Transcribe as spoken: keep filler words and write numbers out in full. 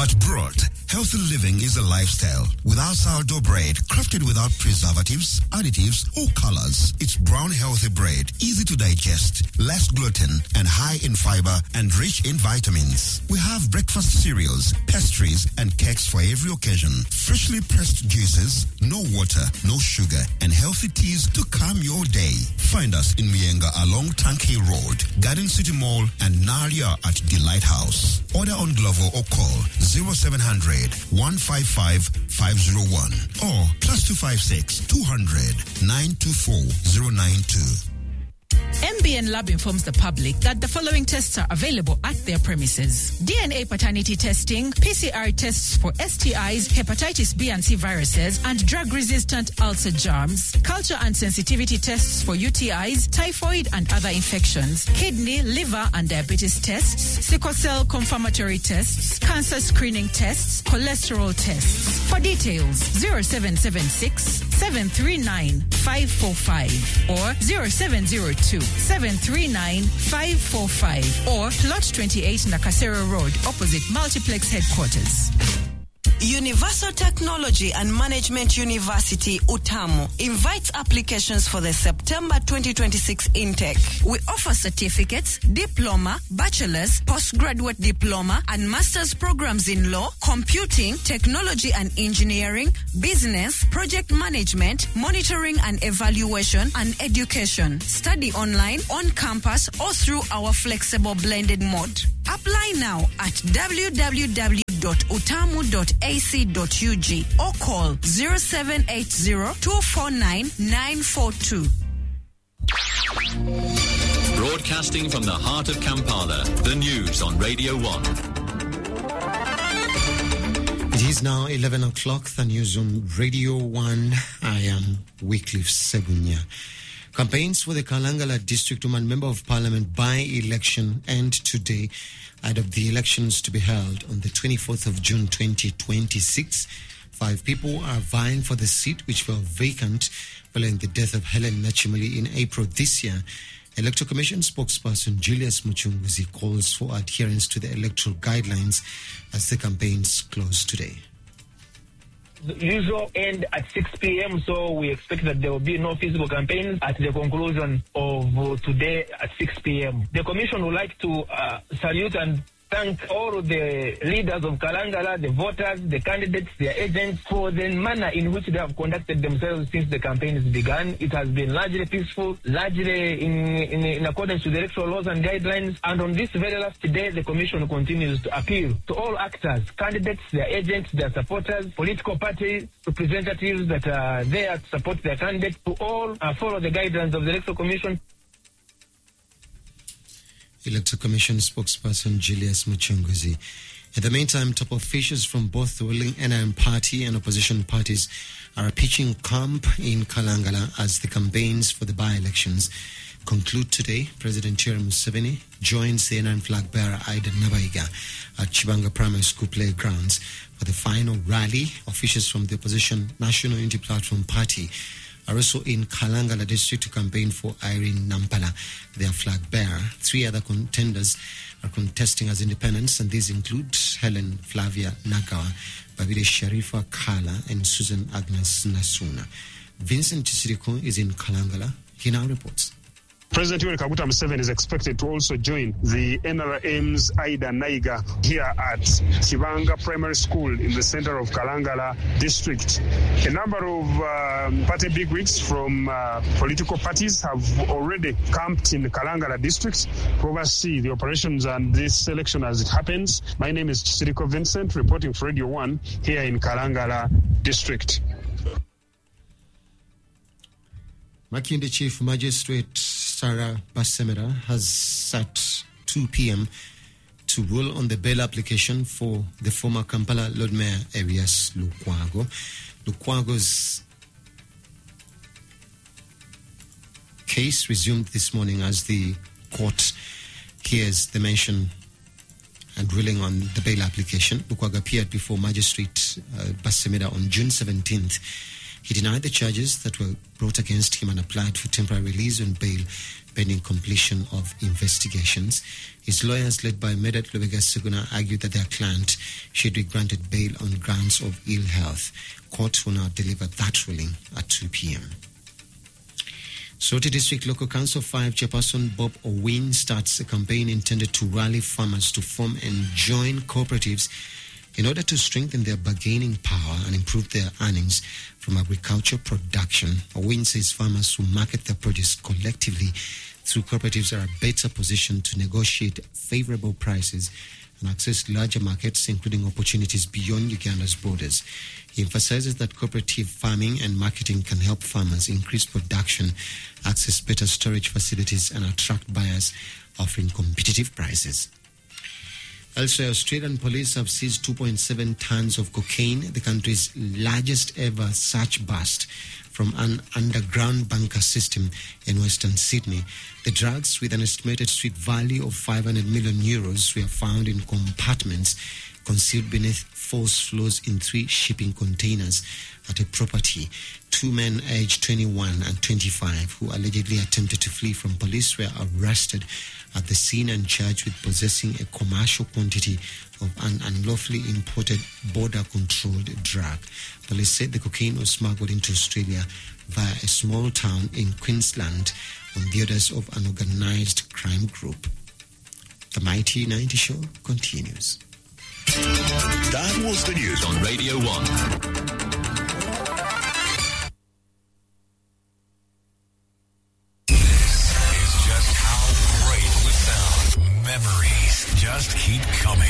At Broad, healthy living is a lifestyle. With our sourdough bread, crafted without preservatives, additives, or colors, it's brown healthy bread, easy to digest, less gluten, and high in fiber and rich in vitamins. We have breakfast cereals, pastries, and cakes for every occasion. Freshly pressed juices, no water, no sugar, and healthy teas to calm your day. Find us in Mienga along Tanki Road, Garden City Mall, and Naria at the Lighthouse. Order on Glovo or call zero seven hundred, one five five, five zero one or plus two five six, two hundred, nine two four zero nine two. M B N Lab informs the public that the following tests are available at their premises: D N A paternity testing, P C R tests for S T Is, hepatitis B and C viruses, and drug-resistant ulcer germs, culture and sensitivity tests for U T Is, typhoid and other infections, kidney, liver and diabetes tests, sickle cell confirmatory tests, cancer screening tests, cholesterol tests. For details, zero seven seven six, seven three nine, five four five or zero seven zero two, seven three nine, five four five or Plot twenty-eight Nakasero Road, opposite Multiplex Headquarters. Universal Technology and Management University, UTAMU, invites applications for the September twenty twenty-six intake. We offer certificates, diploma, bachelor's, postgraduate diploma, and master's programs in law, computing, technology and engineering, business, project management, monitoring and evaluation, and education. Study online, on campus, or through our flexible blended mode. Apply now at w w w dot utamu dot a c dot u g or call zero seven eight zero, two four nine, nine four two. Broadcasting from the heart of Kampala, the news on Radio one. It is now eleven o'clock, the news on Radio one. I am Wycliffe Segunya. Campaigns for the Kalangala District Woman Member of Parliament by-election end today ahead of the elections to be held on the twenty-fourth of June twenty twenty-six. Five people are vying for the seat which fell vacant following the death of Helen Nachimuli in April this year. Electoral Commission spokesperson Julius Muchunguzi calls for adherence to the electoral guidelines as the campaigns close today. The usual end at six p.m. so we expect that there will be no physical campaigns at the conclusion of uh, today at six p.m. The Commission would like to uh, salute and thank all the leaders of Kalangala, the voters, the candidates, their agents, for the manner in which they have conducted themselves since the campaign has begun. It has been largely peaceful, largely in, in, in accordance with the electoral laws and guidelines. And on this very last day, the Commission continues to appeal to all actors, candidates, their agents, their supporters, political party representatives that are there to support their candidates, to all uh, follow the guidelines of the Electoral Commission. Electoral Commission spokesperson Julius Muchunguzi. In the meantime, top officials from both the ruling N R M party and opposition parties are pitching camp in Kalangala as the campaigns for the by-elections conclude today. President Yoweri Museveni joins the N R M flag bearer Ida Nabaiga at Chibanga Primary School playgrounds for the final rally. Officials from the opposition National Unity Platform Party are also in Kalangala district to campaign for Irene Nampala, their flag bearer. Three other contenders are contesting as independents, and these include Helen Flavia Nagawa, Babide Sharifa Kala, and Susan Agnes Nasuna. Vincent Chisiriko is in Kalangala. He now reports. President Yoweri Kaguta Museveni is expected to also join the N R M's Ida Naiga here at Chibanga Primary School in the center of Kalangala district. A number of um, party bigwigs from uh, political parties have already camped in the Kalangala district to oversee the operations and this election as it happens. My name is Chisiriko Vincent, reporting for Radio one here in Kalangala district. Makinde Chief Magistrate Sarah Basemera has set two p.m. to rule on the bail application for the former Kampala Lord Mayor Erias Lukwago. Lukwago's case resumed this morning as the court hears the mention and ruling on the bail application. Lukwago appeared before Magistrate uh, Basemera on June seventeenth He denied the charges that were brought against him and applied for temporary release on bail pending completion of investigations. His lawyers, led by Medat Lubega Seguna, argued that their client should be granted bail on grounds of ill health. Court will now deliver that ruling at two p.m. Soweto District Local Council five Chairperson Bob Owin starts a campaign intended to rally farmers to form and join cooperatives in order to strengthen their bargaining power and improve their earnings from agriculture production. Owin says farmers who market their produce collectively through cooperatives are better positioned to negotiate favorable prices and access larger markets, including opportunities beyond Uganda's borders. He emphasizes that cooperative farming and marketing can help farmers increase production, access better storage facilities, and attract buyers offering competitive prices. Elsewhere, Australian police have seized two point seven tons of cocaine, the country's largest ever such bust, from an underground bunker system in Western Sydney. The drugs, with an estimated street value of five hundred million euros, were found in compartments concealed beneath false floors in three shipping containers at a property. Two men aged twenty-one and twenty-five who allegedly attempted to flee from police were arrested at the scene and charged with possessing a commercial quantity of an unlawfully imported border-controlled drug. Police said the cocaine was smuggled into Australia via a small town in Queensland on the orders of an organized crime group. The Mighty ninety Show continues. That was the news on Radio one.